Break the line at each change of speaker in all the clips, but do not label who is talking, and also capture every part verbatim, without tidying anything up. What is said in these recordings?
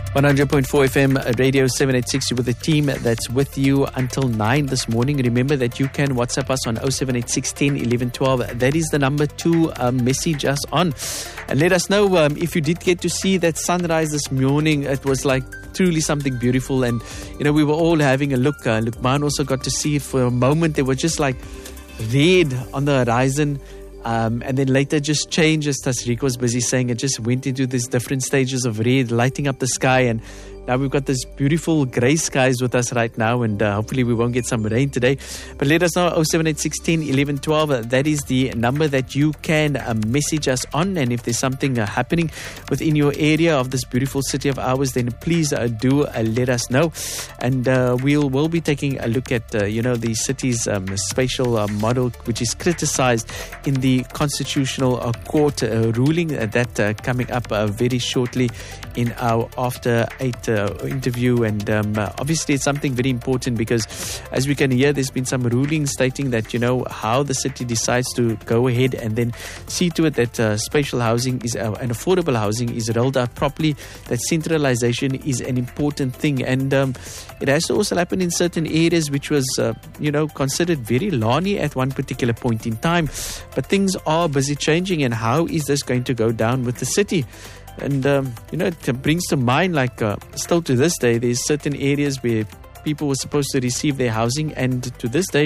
one hundred point four F M Radio seven eighty-six with the team that's with you until nine this morning. Remember that you can WhatsApp us on oh seven eight six, one oh, eleven, twelve. That is the number to um, message us on. And let us know um, if you did get to see that sunrise this morning. It was like truly something beautiful. And, you know, we were all having a look. Uh, Lukman also got to see it for a moment. There was just like red on the horizon. Um, and then later just changed, as Tasriq was busy saying, it just went into these different stages of red, lighting up the sky. And now we've got this beautiful grey skies with us right now, and uh, hopefully we won't get some rain today. But let us know, oh seven eight six, one oh, eleven, twelve. That is the number that you can uh, message us on. And if there's something uh, happening within your area of this beautiful city of ours, then please uh, do uh, let us know. And uh, we'll, we'll be taking a look at, uh, you know, the city's um, spatial uh, model, which is criticized in the Constitutional uh, Court uh, ruling. Uh, that uh, coming up uh, very shortly in our After eight uh, interview. And um, uh, obviously it's something very important, because as we can hear, there's been some rulings stating that, you know, how the city decides to go ahead and then see to it that uh, spatial housing is uh, and affordable housing is rolled out properly, that centralization is an important thing. And um, it has to also happen in certain areas which was, uh, you know, considered very lawny at one particular point in time. But things are busy changing, and how is this going to go down with the city? And, um, you know, it brings to mind, like, uh, still to this day, there's certain areas where people were supposed to receive their housing, and to this day,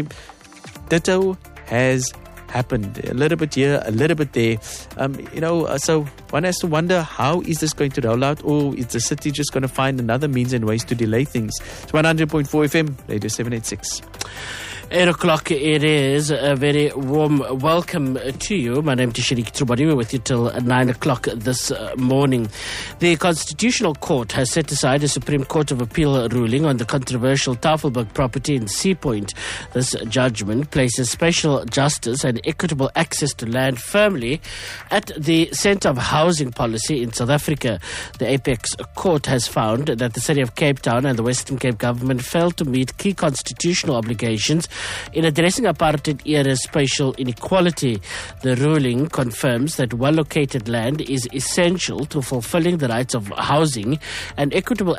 ditto has happened. A little bit here, a little bit there. Um, you know, uh, so one has to wonder, how is this going to roll out? Or is the city just going to find another means and ways to delay things? It's one hundred point four F M, Radio seven eighty-six.
Eight o'clock it is. A very warm welcome to you. My name is Tashirik Trubari. We're with you till nine o'clock this uh, morning. The Constitutional Court has set aside a Supreme Court of Appeal ruling on the controversial Tafelberg property in Sea Point. This judgment places spatial justice and equitable access to land firmly at the centre of housing policy in South Africa. The Apex Court has found that the City of Cape Town and the Western Cape government failed to meet key constitutional obligations in addressing apartheid-era spatial inequality. The ruling confirms that well-located land is essential to fulfilling the rights of housing and equitable